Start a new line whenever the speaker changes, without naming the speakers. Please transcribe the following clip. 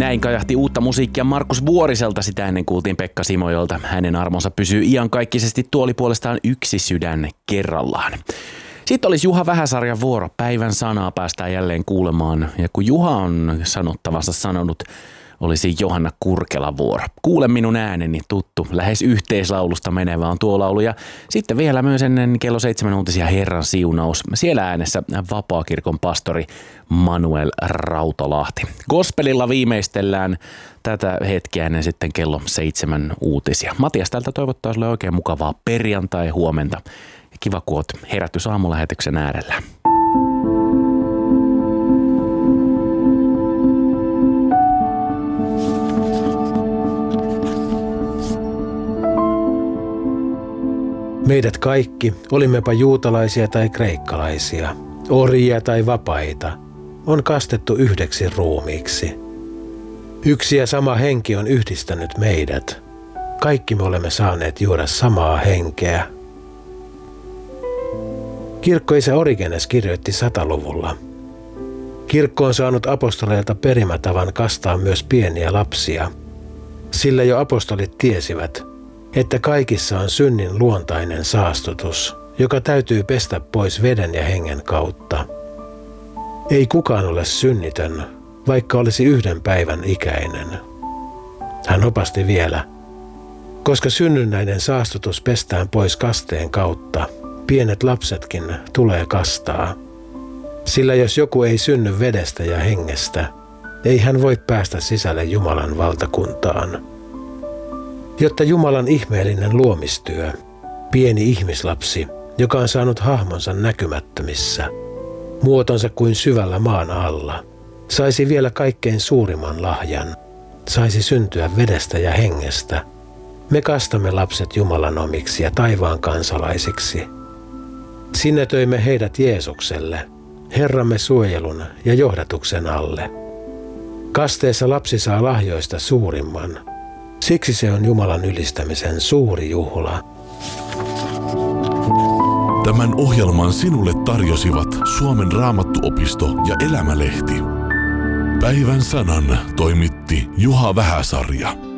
Näin kajahti uutta musiikkia Markus Vuoriselta, sitä ennen kuultiin Pekka Simojolta. Hänen armonsa pysyy iankaikkisesti, tuoli puolestaan yksi sydän kerrallaan. Sitten olisi Juha Vähäsarjan vuoro. Päivän sanaa päästään jälleen kuulemaan. Ja kun Juha on sanottavansa sanonut, olisi Johanna Kurkelan vuoro. Kuule minun ääneni, tuttu, lähes yhteislaulusta menevä on tuo laulu. Ja sitten vielä myös ennen kello 7 uutisia Herran siunaus. Siellä äänessä Vapaakirkon pastori Manuel Rautalahti. Gospelilla viimeistellään tätä hetkeä ennen sitten kello 7 uutisia. Matias täältä toivottaa sulle oikein mukavaa perjantai-huomenta. Ja kiva, kun oot herätys aamulähetyksen äärellä.
Meidät kaikki, olimmepa juutalaisia tai kreikkalaisia, orjia tai vapaita, on kastettu yhdeksi ruumiiksi. Yksi ja sama henki on yhdistänyt meidät. Kaikki me olemme saaneet juoda samaa henkeä. Kirkkoisä Origenes kirjoitti 100-luvulla. Kirkko on saanut apostoleilta perimätavan kastaa myös pieniä lapsia, sillä jo apostolit tiesivät, että kaikissa on synnin luontainen saastutus, joka täytyy pestä pois veden ja hengen kautta. Ei kukaan ole synnitön, vaikka olisi 1 päivän ikäinen. Hän opasti vielä, koska synnynnäinen saastutus pestään pois kasteen kautta, pienet lapsetkin tulee kastaa. Sillä jos joku ei synny vedestä ja hengestä, ei hän voi päästä sisälle Jumalan valtakuntaan. Jotta Jumalan ihmeellinen luomistyö, pieni ihmislapsi, joka on saanut hahmonsa näkymättömissä, muotonsa kuin syvällä maan alla, saisi vielä kaikkein suurimman lahjan, saisi syntyä vedestä ja hengestä. Me kastamme lapset Jumalan omiksi ja taivaan kansalaisiksi. Sinetöimme heidät Jeesukselle, Herramme suojelun ja johdatuksen alle. Kasteessa lapsi saa lahjoista suurimman. Siksi se on Jumalan ylistämisen suuri juhla.
Tämän ohjelman sinulle tarjosivat Suomen Raamattuopisto ja Elämälehti. Päivän sanan toimitti Juha Vähäsarja.